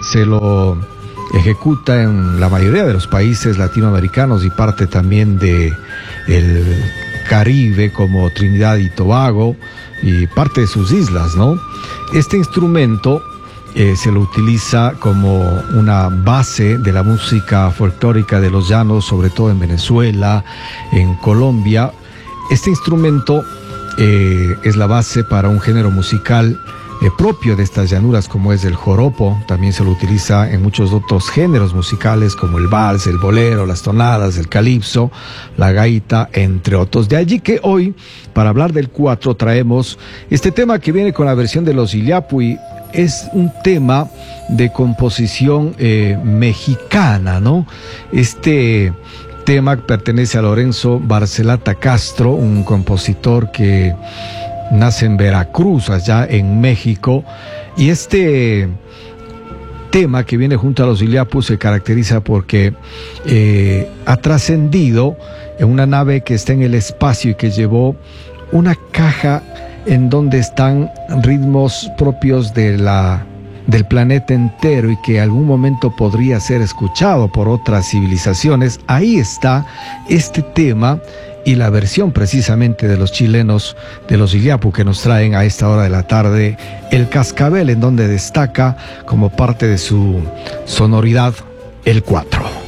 se lo ejecuta en la mayoría de los países latinoamericanos y parte también de el Caribe, como Trinidad y Tobago y parte de sus islas, ¿no? Este instrumento se lo utiliza como una base de la música folclórica de los llanos, sobre todo en Venezuela, en Colombia. Este instrumento es la base para un género musical propio de estas llanuras, como es el joropo. También se lo utiliza en muchos otros géneros musicales como el vals, el bolero, las tonadas, el calipso, la gaita, entre otros. De allí que hoy, para hablar del 4, traemos este tema que viene con la versión de los Illapui. Es un tema de composición mexicana, ¿no? Este tema pertenece a Lorenzo Barcelata Castro, un compositor que nace en Veracruz, allá en México, y este tema que viene junto a los Illapus se caracteriza porque ha trascendido en una nave que está en el espacio y que llevó una caja en donde están ritmos propios del planeta entero y que en algún momento podría ser escuchado por otras civilizaciones. Ahí está este tema y la versión precisamente de los chilenos de los Illapu, que nos traen a esta hora de la tarde el cascabel, en donde destaca como parte de su sonoridad el 4.